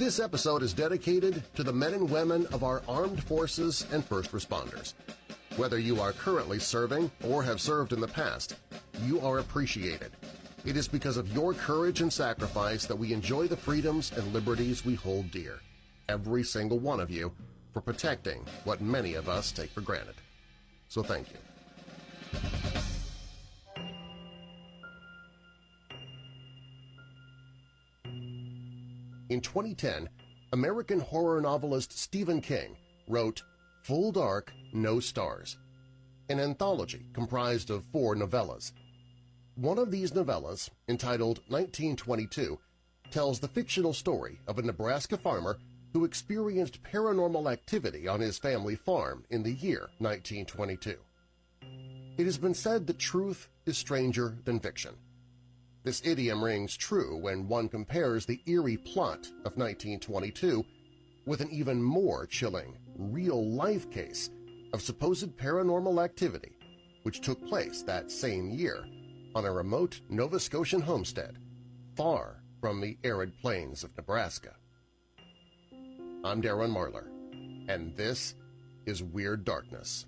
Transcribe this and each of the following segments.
This episode is dedicated to the men and women of our armed forces and first responders. Whether you are currently serving or have served in the past, you are appreciated. It is because of your courage and sacrifice that we enjoy the freedoms and liberties we hold dear, every single one of you, for protecting what many of us take for granted. So thank you. In 2010, American horror novelist Stephen King wrote Full Dark, No Stars, an anthology comprised of 4 novellas. One of these novellas, entitled 1922, tells the fictional story of a Nebraska farmer who experienced paranormal activity on his family farm in the year 1922. It has been said that truth is stranger than fiction. This idiom rings true when one compares the eerie plot of 1922 with an even more chilling, real-life case of supposed paranormal activity which took place that same year on a remote Nova Scotian homestead far from the arid plains of Nebraska. I'm Darren Marlar, and this is Weird Darkness.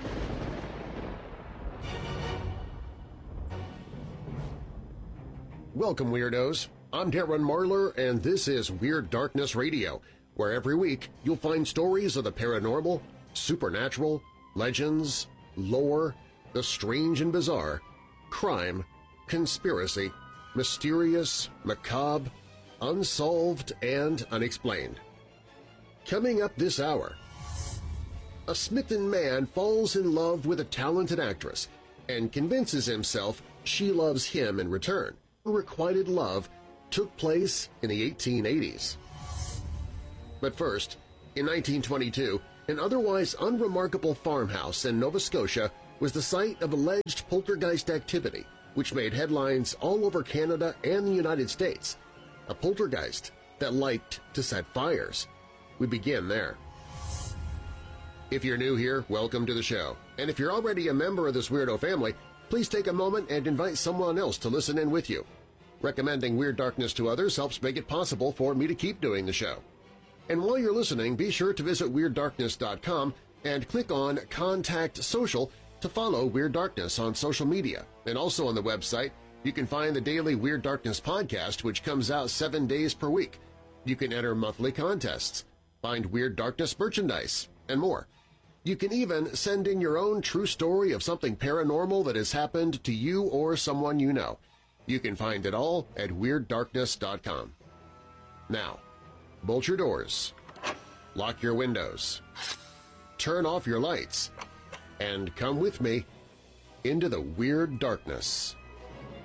Welcome, Weirdos! I'm Darren Marlar, and this is Weird Darkness Radio, where every week you'll find stories of the paranormal, supernatural, legends, lore, the strange and bizarre, crime, conspiracy, mysterious, macabre, unsolved, and unexplained. Coming up this hour, a smitten man falls in love with a talented actress and convinces himself she loves him in return. Requited love took place in the 1880s. But first, in 1922, an otherwise unremarkable farmhouse in Nova Scotia was the site of alleged poltergeist activity, which made headlines all over Canada and the United States. A poltergeist that liked to set fires. We begin there. If you're new here, welcome to the show. And if you're already a member of this weirdo family, please take a moment and invite someone else to listen in with you. Recommending Weird Darkness to others helps make it possible for me to keep doing the show. And while you're listening, be sure to visit WeirdDarkness.com and click on Contact Social to follow Weird Darkness on social media. And also on the website, you can find the daily Weird Darkness podcast, which comes out 7 days per week. You can enter monthly contests, find Weird Darkness merchandise, and more. You can even send in your own true story of something paranormal that has happened to you or someone you know. You can find it all at WeirdDarkness.com. Now, bolt your doors, lock your windows, turn off your lights, and come with me into the Weird Darkness.